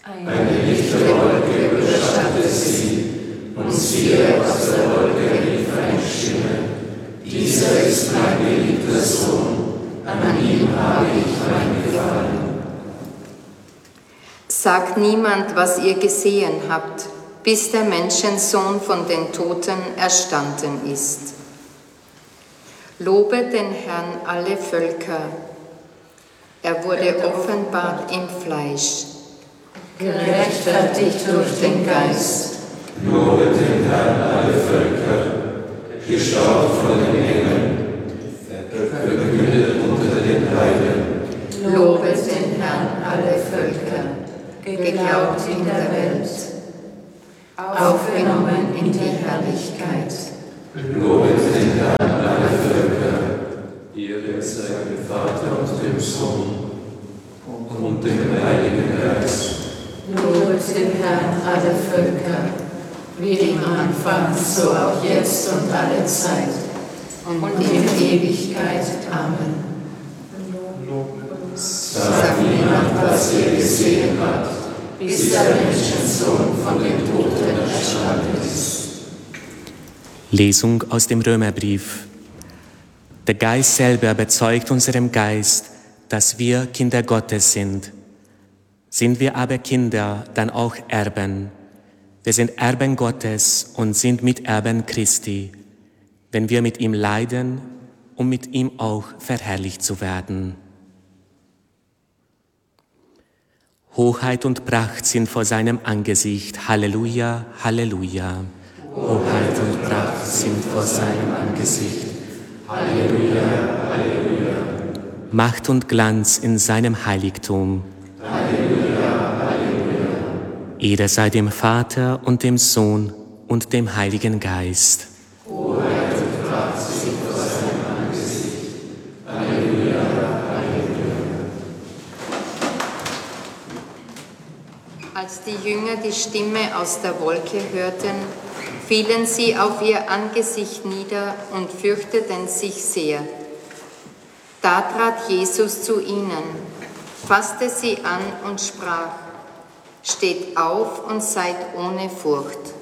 Eine lichte Wolke überschattete sie, und siehe, aus der Wolke rief eine Stimme: Dieser ist mein geliebter Sohn, an ihm habe ich mein Gefallen. Sagt niemand, was ihr gesehen habt, bis der Menschensohn von den Toten erstanden ist. Lobet den Herrn alle Völker. Er wurde offenbart im Fleisch. Gerechtfertigt durch den Geist. Lobet den Herrn alle Völker, gestauft von den Engeln, verkündet unter den Heiden. Lobet den Herrn alle Völker, geglaubt in der Welt, aufgenommen in die Herrlichkeit. Lobet den Herrn alle Völker, Ehre sei dem Vater und dem Sohn und dem Heiligen Geist. Lobet den Herrn alle Völker, wie im Anfang, so auch jetzt und alle Zeit und in Ewigkeit. Amen. Sagt niemand, was ihr gesehen habt, bis der Menschensohn von den Toten erstanden ist. Lesung aus dem Römerbrief. Der Geist selber bezeugt unserem Geist, dass wir Kinder Gottes sind. Sind wir aber Kinder, dann auch Erben. Wir sind Erben Gottes und sind Miterben Christi, wenn wir mit ihm leiden, um mit ihm auch verherrlicht zu werden. Hoheit und Pracht sind vor seinem Angesicht. Halleluja, Halleluja. Hoheit und Pracht sind vor seinem Angesicht. Halleluja, Halleluja. Macht und Glanz in seinem Heiligtum. Halleluja, Halleluja. Ehre sei dem Vater und dem Sohn und dem Heiligen Geist. Hoheit und Pracht sind vor seinem Angesicht. Halleluja, Halleluja. Als die Jünger die Stimme aus der Wolke hörten, fielen sie auf ihr Angesicht nieder und fürchteten sich sehr. Da trat Jesus zu ihnen, fasste sie an und sprach: Steht auf und seid ohne Furcht.